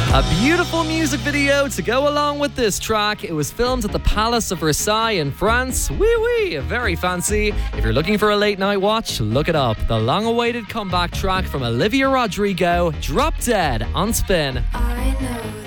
A beautiful music video to go along with this track. It was filmed at the Palace of Versailles in France. Wee wee, very fancy. If you're looking for a late night watch, look it up. The long-awaited comeback track from Olivia Rodrigo, Drop Dead on Spin.